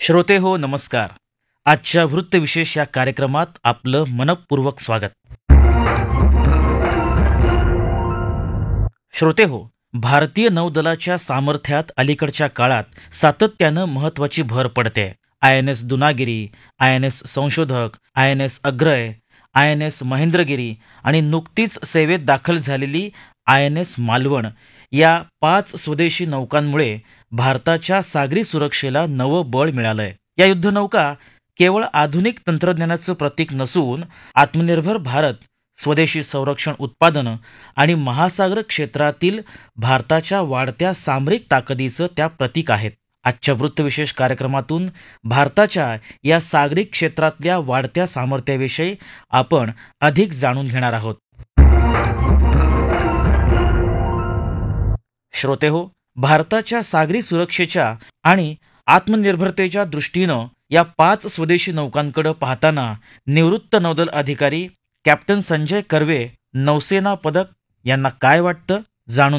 श्रोते हो नमस्कार. आजच्या वृत्तविशेष या कार्यक्रमात आपलं मनपूर्वक स्वागत. श्रोते हो, भारतीय नौदलाच्या सामर्थ्यात अलीकडच्या काळात सातत्यानं महत्वाची भर पडते. INS दुनागिरी, INS संशोधक, INS अग्रय, INS महेंद्रगिरी आणि नुकतीच सेवेत दाखल झालेली INS मालवण या 5 स्वदेशी नौकांमुळे भारताच्या सागरी सुरक्षेला नवं बळ मिळालंय. या युद्धनौका केवळ आधुनिक तंत्रज्ञानाचं प्रतीक नसून आत्मनिर्भर भारत, स्वदेशी संरक्षण उत्पादनं आणि महासागर क्षेत्रातील भारताच्या वाढत्या सामरिक ताकदीचं त्या प्रतीक आहेत. आजच्या वृत्तविशेष कार्यक्रमातून भारताच्या या सागरी क्षेत्रातल्या वाढत्या सामर्थ्याविषयी आपण अधिक जाणून घेणार आहोत. श्रोते हो, भारताच्या सागरी सुरक्षेच्या आणि आत्मनिर्भरतेच्या दृष्टीनं या 5 स्वदेशी नौकांकडे पाहताना निवृत्त नौदल अधिकारी कॅप्टन संजय कर्वे, नौसेना पदक यांना काय वाटतं जाणून